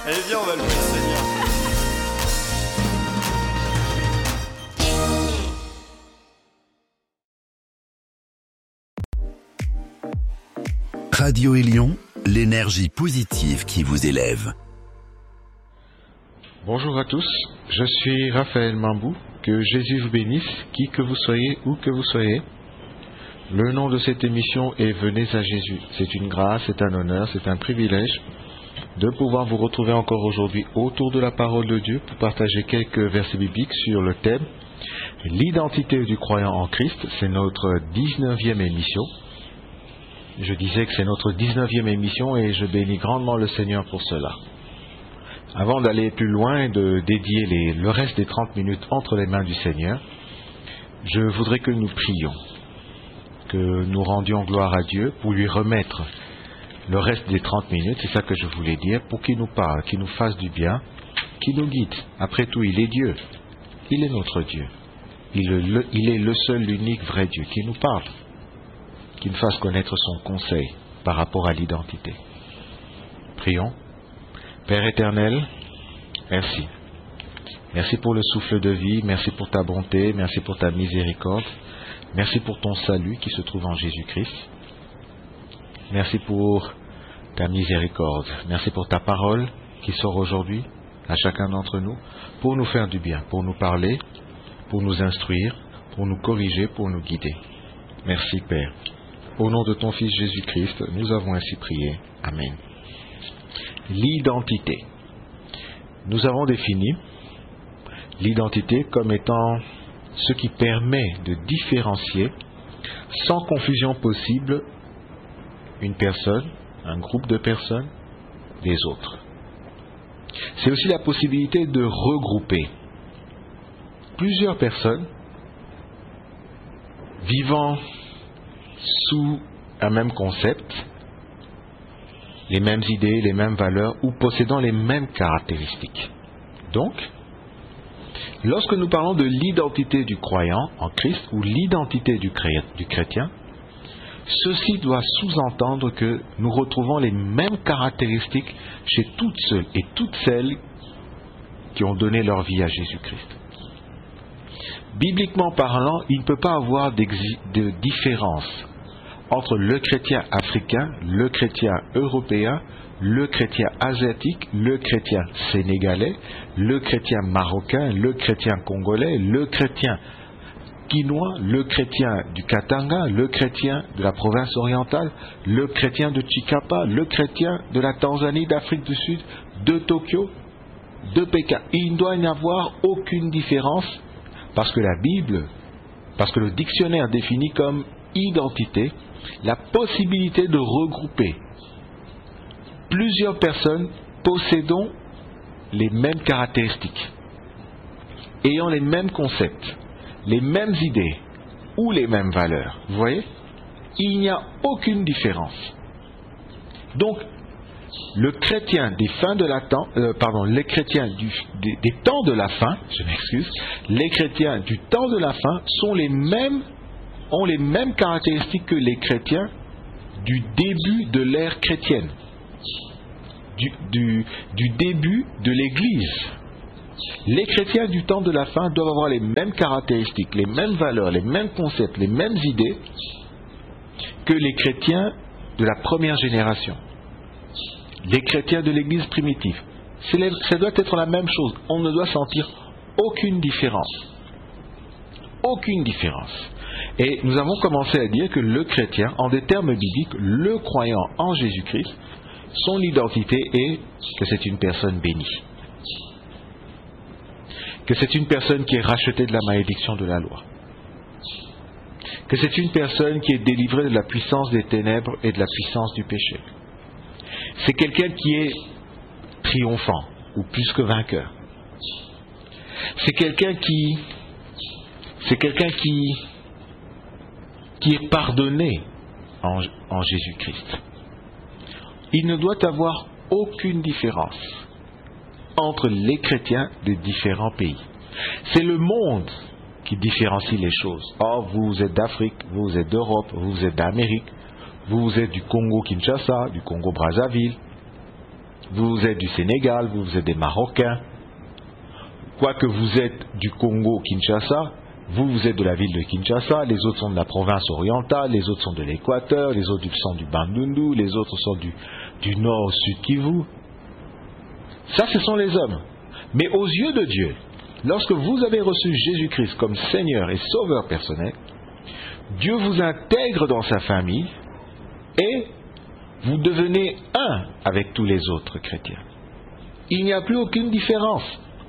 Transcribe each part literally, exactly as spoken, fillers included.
Allez, viens, on va louer le Seigneur. Radio Élion, l'énergie positive qui vous élève. Bonjour à tous, je suis Raphaël Mambou, que Jésus vous bénisse, qui que vous soyez, où que vous soyez. Le nom de cette émission est Venez à Jésus. C'est une grâce, c'est un honneur, c'est un privilège de pouvoir vous retrouver encore aujourd'hui autour de la parole de Dieu pour partager quelques versets bibliques sur le thème l'identité du croyant en Christ. C'est notre dix-neuvième émission. Je disais que c'est notre dix-neuvième émission et je bénis grandement le Seigneur pour cela. Avant d'aller plus loin et de dédier les, le reste des trente minutes entre les mains du Seigneur, je voudrais que nous prions, que nous rendions gloire à Dieu pour lui remettre le reste des trente minutes, c'est ça que je voulais dire, pour qu'il nous parle, qu'il nous fasse du bien, qu'il nous guide. Après tout, il est Dieu, il est notre Dieu, il est le, il est le seul, l'unique, vrai Dieu, qui nous parle, qui nous fasse connaître son conseil par rapport à l'identité. Prions. Père éternel, merci. Merci pour le souffle de vie, merci pour ta bonté, merci pour ta miséricorde, merci pour ton salut qui se trouve en Jésus-Christ. Merci pour ta miséricorde, merci pour ta parole qui sort aujourd'hui à chacun d'entre nous pour nous faire du bien, pour nous parler, pour nous instruire, pour nous corriger, pour nous guider. Merci Père. Au nom de ton Fils Jésus-Christ, nous avons ainsi prié. Amen. L'identité. Nous avons défini l'identité comme étant ce qui permet de différencier sans confusion possible une personne, un groupe de personnes des autres. C'est aussi la possibilité de regrouper plusieurs personnes vivant sous un même concept, les mêmes idées, les mêmes valeurs ou possédant les mêmes caractéristiques. Donc, lorsque nous parlons de l'identité du croyant en Christ ou l'identité du, cré- du chrétien, ceci doit sous-entendre que nous retrouvons les mêmes caractéristiques chez toutes celles et toutes celles qui ont donné leur vie à Jésus-Christ. Bibliquement parlant, il ne peut pas avoir de différence entre le chrétien africain, le chrétien européen, le chrétien asiatique, le chrétien sénégalais, le chrétien marocain, le chrétien congolais, le chrétien quinois, le chrétien du Katanga, le chrétien de la province orientale, le chrétien de Chikapa, le chrétien de la Tanzanie, d'Afrique du Sud, de Tokyo, de Pékin. Il ne doit y avoir aucune différence parce que la Bible, parce que le dictionnaire définit comme identité la possibilité de regrouper plusieurs personnes possédant les mêmes caractéristiques, ayant les mêmes concepts, les mêmes idées ou les mêmes valeurs. Vous voyez? Il n'y a aucune différence. Donc, le chrétien des fins de la temps, euh, pardon, les chrétiens du, des, des temps de la fin, je m'excuse, les chrétiens du temps de la fin sont les mêmes, ont les mêmes caractéristiques que les chrétiens du début de l'ère chrétienne, du, du, du début de l'Église. Les chrétiens du temps de la fin doivent avoir les mêmes caractéristiques, les mêmes valeurs, les mêmes concepts, les mêmes idées que les chrétiens de la première génération, les chrétiens de l'Église primitive. Ça doit être la même chose. On ne doit sentir aucune différence. Aucune différence. Et nous avons commencé à dire que le chrétien, en des termes bibliques, le croyant en Jésus-Christ, son identité est que c'est une personne bénie. Que c'est une personne qui est rachetée de la malédiction de la loi. Que c'est une personne qui est délivrée de la puissance des ténèbres et de la puissance du péché. C'est quelqu'un qui est triomphant, ou plus que vainqueur. C'est quelqu'un qui, c'est quelqu'un qui, qui est pardonné en, en Jésus-Christ. Il ne doit avoir aucune différence entre les chrétiens de différents pays. C'est le monde qui différencie les choses. Oh, vous êtes d'Afrique, vous êtes d'Europe, vous êtes d'Amérique, vous êtes du Congo-Kinshasa, du Congo-Brazzaville, Vous êtes du Sénégal, vous êtes des Marocains. Quoique vous êtes du Congo, Kinshasa, vous, vous êtes de la ville de Kinshasa, les autres sont de la province orientale, les autres sont de l'Équateur, les autres sont du Bandundu, les autres sont du, du nord au sud Kivu. Ça, ce sont les hommes. Mais aux yeux de Dieu, lorsque vous avez reçu Jésus-Christ comme Seigneur et Sauveur personnel, Dieu vous intègre dans sa famille et vous devenez un avec tous les autres chrétiens. Il n'y a plus aucune différence.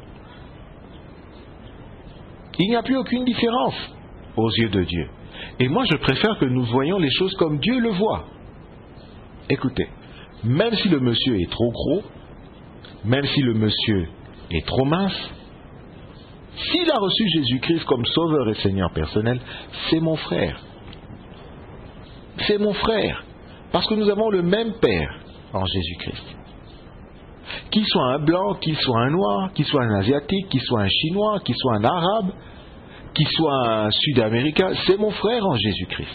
Il n'y a plus aucune différence aux yeux de Dieu. Et moi, je préfère que nous voyions les choses comme Dieu le voit. Écoutez, même si le monsieur est trop gros, même si le monsieur est trop mince, s'il a reçu Jésus-Christ comme Sauveur et Seigneur personnel, c'est mon frère. C'est mon frère. Parce que nous avons le même Père en Jésus-Christ. Qu'il soit un blanc, qu'il soit un noir, qu'il soit un asiatique, qu'il soit un chinois, qu'il soit un arabe, qu'il soit un sud-américain, c'est mon frère en Jésus-Christ.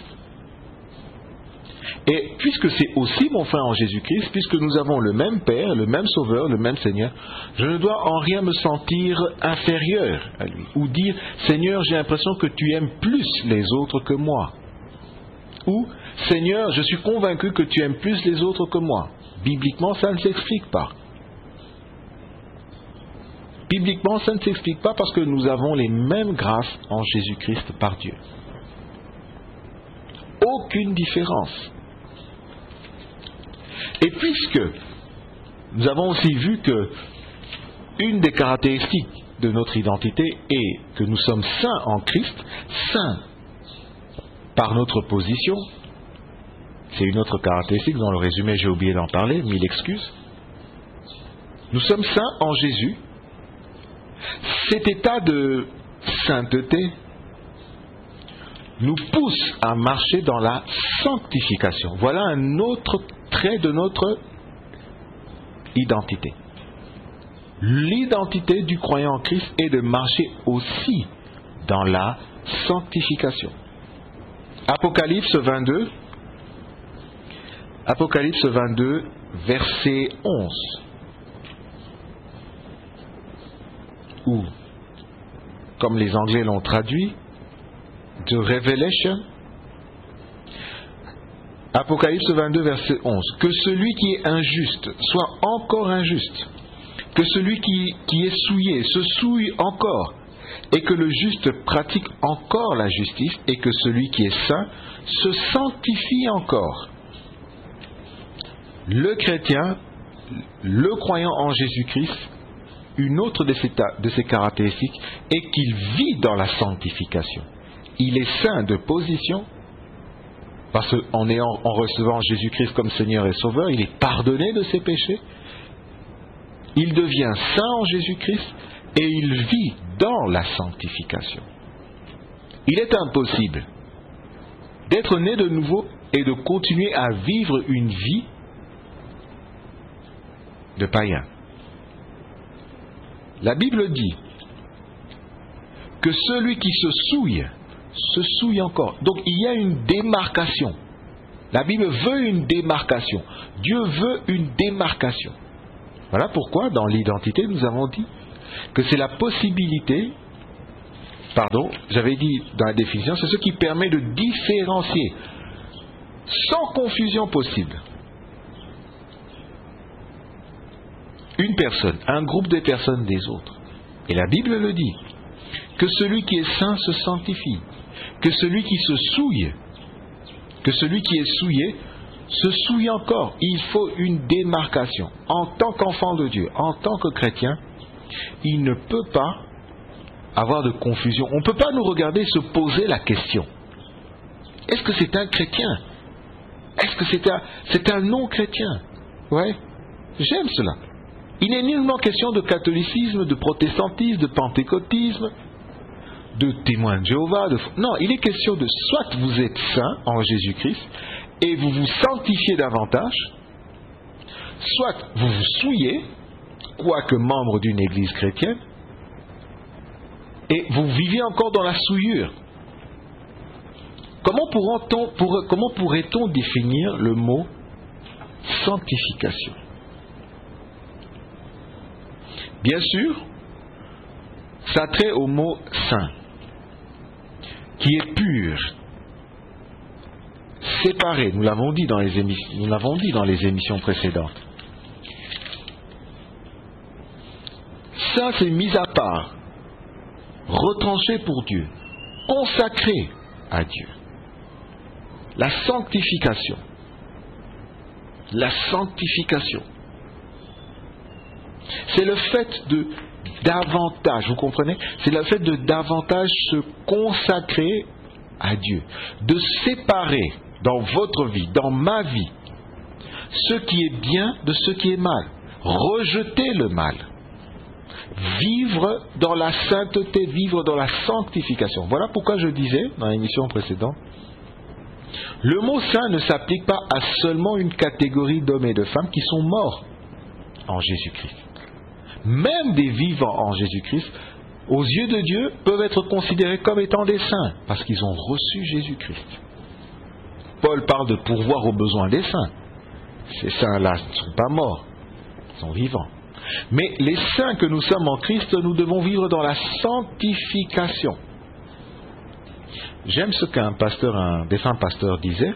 Et puisque c'est aussi mon frère en Jésus-Christ, puisque nous avons le même Père, le même Sauveur, le même Seigneur, je ne dois en rien me sentir inférieur à lui. Ou dire, Seigneur, j'ai l'impression que tu aimes plus les autres que moi. Ou, Seigneur, je suis convaincu que tu aimes plus les autres que moi. Bibliquement, ça ne s'explique pas. Bibliquement, ça ne s'explique pas parce que nous avons les mêmes grâces en Jésus-Christ par Dieu. Aucune différence. Et puisque nous avons aussi vu que une des caractéristiques de notre identité est que nous sommes saints en Christ, saints par notre position, c'est une autre caractéristique, dans le résumé j'ai oublié d'en parler, mille excuses. Nous sommes saints en Jésus. Cet état de sainteté nous pousse à marcher dans la sanctification. Voilà un autre trait de notre identité. L'identité du croyant en Christ est de marcher aussi dans la sanctification. Apocalypse vingt-deux, Apocalypse vingt-deux, verset onze. Ou, comme les Anglais l'ont traduit, The Revelation. Apocalypse vingt-deux, verset onze. Que celui qui est injuste soit encore injuste. Que celui qui, qui est souillé se souille encore. Et que le juste pratique encore la justice. Et que celui qui est saint se sanctifie encore. Le chrétien, le croyant en Jésus-Christ, une autre de ses, de ses caractéristiques est qu'il vit dans la sanctification. Il est saint de position, parce qu'en ayant, en recevant Jésus-Christ comme Seigneur et Sauveur, il est pardonné de ses péchés. Il devient saint en Jésus-Christ et il vit dans la sanctification. Il est impossible d'être né de nouveau et de continuer à vivre une vie de païen. La Bible dit que celui qui se souille, se souille encore. Donc il y a une démarcation. La Bible veut une démarcation. Dieu veut une démarcation. Voilà pourquoi dans l'identité nous avons dit que c'est la possibilité, pardon, j'avais dit dans la définition, c'est ce qui permet de différencier sans confusion possible une personne, un groupe de personnes des autres. Et la Bible le dit, que celui qui est saint se sanctifie, que celui qui se souille, que celui qui est souillé se souille encore. Il faut une démarcation. En tant qu'enfant de Dieu, en tant que chrétien, il ne peut pas avoir de confusion. On ne peut pas nous regarder se poser la question. Est-ce que c'est un chrétien? Est-ce que c'est un, c'est un non-chrétien? Ouais, j'aime cela. Il n'est nullement question de catholicisme, de protestantisme, de pentecôtisme, de témoins de Jéhovah. De... Non, il est question de soit vous êtes saint en Jésus-Christ et vous vous sanctifiez davantage, soit vous vous souillez, quoique membre d'une église chrétienne, et vous vivez encore dans la souillure. Comment pourrait-on, pour, comment pourrait-on définir le mot sanctification? Bien sûr, ça trait au mot saint, qui est pur, séparé. Nous l'avons dit dans les émissions, nous l'avons dit dans les émissions précédentes. Ça, c'est mis à part, retranché pour Dieu, consacré à Dieu. La sanctification. La sanctification. C'est le fait de davantage, vous comprenez? C'est le fait de davantage se consacrer à Dieu, de séparer dans votre vie, dans ma vie, ce qui est bien de ce qui est mal, rejeter le mal, vivre dans la sainteté, vivre dans la sanctification. Voilà pourquoi je disais dans l'émission précédente, le mot saint ne s'applique pas à seulement une catégorie d'hommes et de femmes qui sont morts en Jésus-Christ. Même des vivants en Jésus-Christ, aux yeux de Dieu, peuvent être considérés comme étant des saints, parce qu'ils ont reçu Jésus-Christ. Paul parle de pourvoir aux besoins des saints. Ces saints-là ne sont pas morts, ils sont vivants. Mais les saints que nous sommes en Christ, nous devons vivre dans la sanctification. J'aime ce qu'un pasteur, un défunt pasteur disait.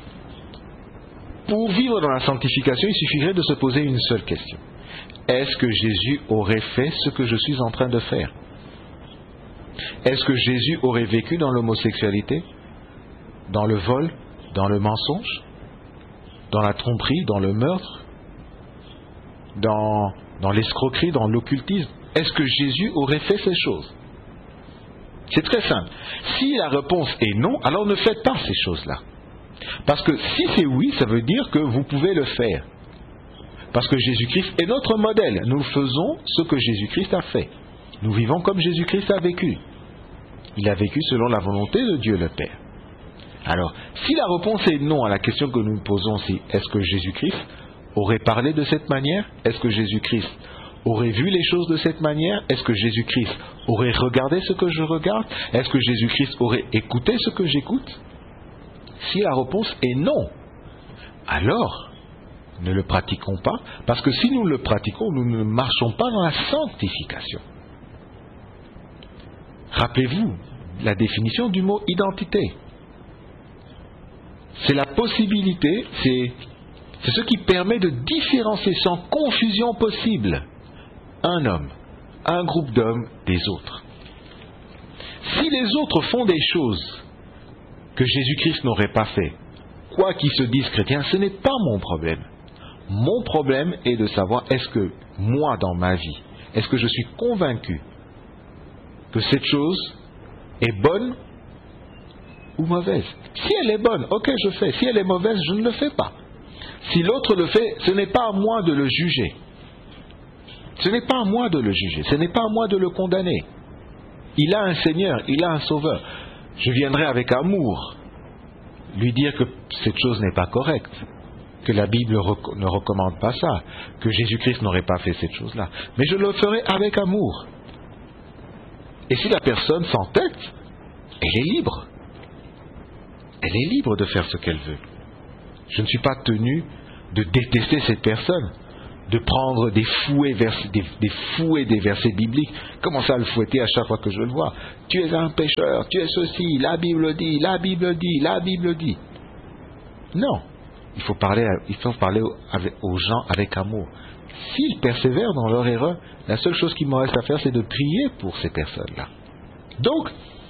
Pour vivre dans la sanctification, il suffirait de se poser une seule question. Est-ce que Jésus aurait fait ce que je suis en train de faire? Est-ce que Jésus aurait vécu dans l'homosexualité, dans le vol, dans le mensonge, dans la tromperie, dans le meurtre, dans, dans l'escroquerie, dans l'occultisme? Est-ce que Jésus aurait fait ces choses? C'est très simple. Si la réponse est non, alors ne faites pas ces choses-là. Parce que si c'est oui, ça veut dire que vous pouvez le faire. Parce que Jésus-Christ est notre modèle. Nous faisons ce que Jésus-Christ a fait. Nous vivons comme Jésus-Christ a vécu. Il a vécu selon la volonté de Dieu le Père. Alors, si la réponse est non à la question que nous nous posons, c'est est-ce que Jésus-Christ aurait parlé de cette manière? Est-ce que Jésus-Christ aurait vu les choses de cette manière? Est-ce que Jésus-Christ aurait regardé ce que je regarde? Est-ce que Jésus-Christ aurait écouté ce que j'écoute? Si la réponse est non, alors ne le pratiquons pas, parce que si nous le pratiquons, nous ne marchons pas dans la sanctification. Rappelez-vous la définition du mot identité. C'est la possibilité, c'est, c'est ce qui permet de différencier sans confusion possible un homme, un groupe d'hommes des autres. Si les autres font des choses que Jésus-Christ n'aurait pas fait, quoi qu'ils se disent chrétiens, ce n'est pas mon problème. Mon problème est de savoir, est-ce que moi, dans ma vie, est-ce que je suis convaincu que cette chose est bonne ou mauvaise? Si elle est bonne, ok, je fais. Si elle est mauvaise, je ne le fais pas. Si l'autre le fait, ce n'est pas à moi de le juger. Ce n'est pas à moi de le juger. Ce n'est pas à moi de le condamner. Il a un Seigneur, il a un Sauveur. Je viendrai avec amour lui dire que cette chose n'est pas correcte, que la Bible ne recommande pas ça, que Jésus-Christ n'aurait pas fait cette chose-là. Mais je le ferai avec amour. Et si la personne s'entête, elle est libre. Elle est libre de faire ce qu'elle veut. Je ne suis pas tenu de détester cette personne, de prendre des fouets, vers, des, des fouets des versets bibliques, commencer à le fouetter à chaque fois que je le vois. Tu es un pécheur, tu es ceci, la Bible dit, la Bible dit, la Bible dit. Non. Il faut parler, il faut parler aux gens avec amour. S'ils persévèrent dans leur erreur, la seule chose qu'il me reste à faire, c'est de prier pour ces personnes-là. Donc,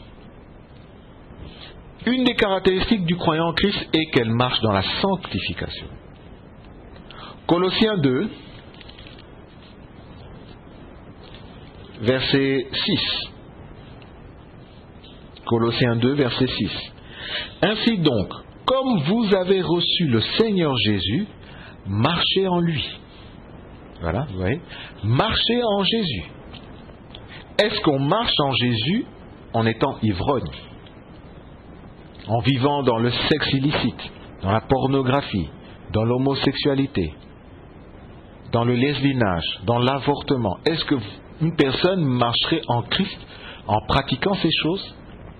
une des caractéristiques du croyant en Christ est qu'elle marche dans la sanctification. Colossiens deux, verset six. Colossiens deux, verset six. Ainsi donc, comme vous avez reçu le Seigneur Jésus, marchez en lui. Voilà, vous voyez. Marchez en Jésus. Est-ce qu'on marche en Jésus en étant ivrogne, en vivant dans le sexe illicite, dans la pornographie, dans l'homosexualité, dans le lesbiennage, dans l'avortement? Est-ce qu'une personne marcherait en Christ en pratiquant ces choses?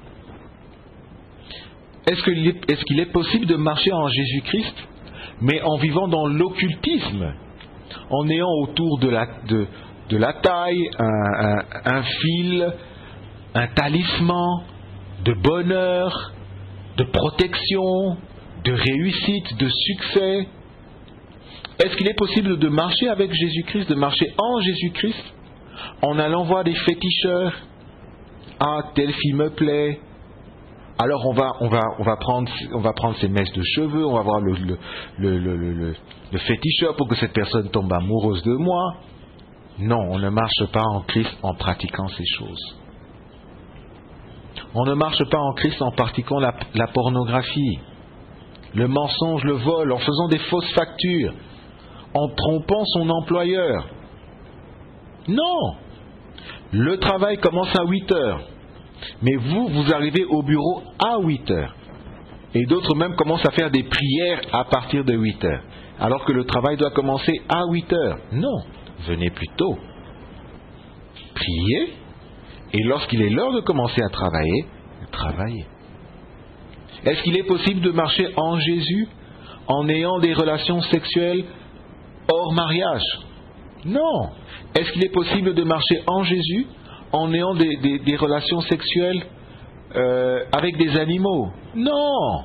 Est-ce qu'il est, est-ce qu'il est possible de marcher en Jésus-Christ, mais en vivant dans l'occultisme, en ayant autour de, la, de, de la taille, un, un, un fil, un talisman de bonheur, de protection, de réussite, de succès. Est-ce qu'il est possible de marcher avec Jésus-Christ, de marcher en Jésus-Christ, en allant voir des féticheurs? Ah, telle fille me plaît. Alors on va, on va, on va prendre, on va prendre ses mèches de cheveux, on va voir le, le, le, le, le, le féticheur pour que cette personne tombe amoureuse de moi. Non, on ne marche pas en Christ en pratiquant ces choses. On ne marche pas en Christ en pratiquant la, la pornographie, le mensonge, le vol, en faisant des fausses factures, en trompant son employeur. Non! Le travail commence à huit heures, mais vous, vous arrivez au bureau à huit heures. Et d'autres même commencent à faire des prières à partir de huit heures, alors que le travail doit commencer à huit heures. Non, venez plus tôt. Priez, et lorsqu'il est l'heure de commencer à travailler, travaillez. Est-ce qu'il est possible de marcher en Jésus en ayant des relations sexuelles hors mariage? Non. Est-ce qu'il est possible de marcher en Jésus en ayant des, des, des relations sexuelles euh, avec des animaux? Non.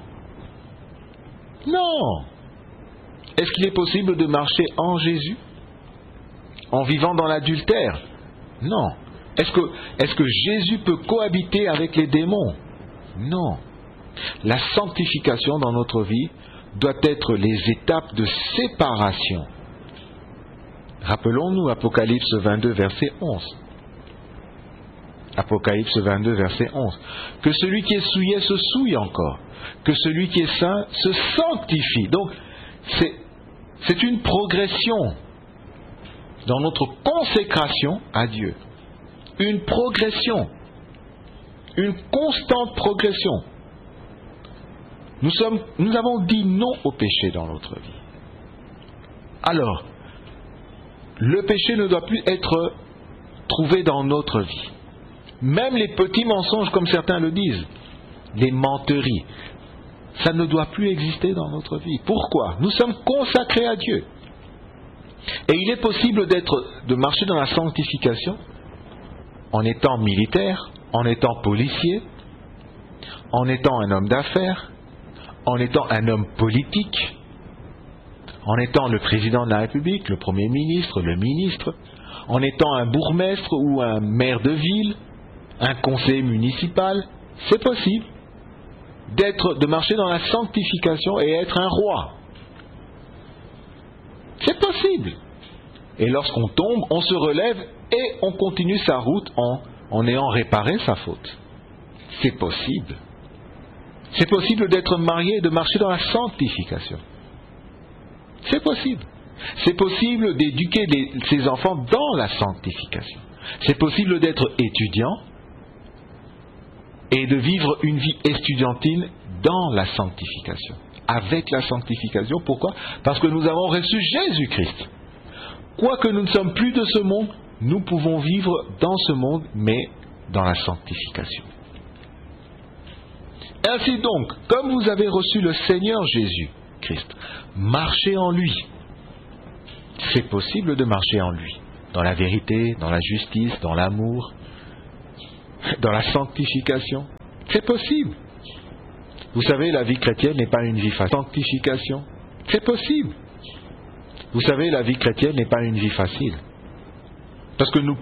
Non. Est-ce qu'il est possible de marcher en Jésus en vivant dans l'adultère? Non. Est-ce que, est-ce que Jésus peut cohabiter avec les démons? Non. La sanctification dans notre vie doit être les étapes de séparation. Rappelons-nous Apocalypse vingt-deux, verset onze. Apocalypse vingt-deux, verset onze. Que celui qui est souillé se souille encore. Que celui qui est saint se sanctifie. Donc, c'est, c'est une progression dans notre consécration à Dieu. Une progression. Une constante progression. Nous sommes, nous avons dit non au péché dans notre vie. Alors, le péché ne doit plus être trouvé dans notre vie. Même les petits mensonges, comme certains le disent, les menteries, ça ne doit plus exister dans notre vie. Pourquoi? Nous sommes consacrés à Dieu. Et il est possible d'être, de marcher dans la sanctification en étant militaire, en étant policier, en étant un homme d'affaires, en étant un homme politique, en étant le président de la République, le premier ministre, le ministre, en étant un bourgmestre ou un maire de ville, un conseiller municipal. C'est possible d'être, de marcher dans la sanctification et être un roi. C'est possible. Et lorsqu'on tombe, on se relève et on continue sa route en, en ayant réparé sa faute. C'est possible. C'est possible d'être marié et de marcher dans la sanctification. C'est possible. C'est possible d'éduquer les, ses enfants dans la sanctification. C'est possible d'être étudiant et de vivre une vie estudiantine dans la sanctification. Avec la sanctification, pourquoi? Parce que nous avons reçu Jésus-Christ. Quoique nous ne sommes plus de ce monde, nous pouvons vivre dans ce monde, mais dans la sanctification. Ainsi donc, comme vous avez reçu le Seigneur Jésus-Christ, marchez en lui. C'est possible de marcher en lui, dans la vérité, dans la justice, dans l'amour, dans la sanctification. C'est possible. Vous savez, la vie chrétienne n'est pas une vie facile. Sanctification, c'est possible. Vous savez, la vie chrétienne n'est pas une vie facile. Parce que nous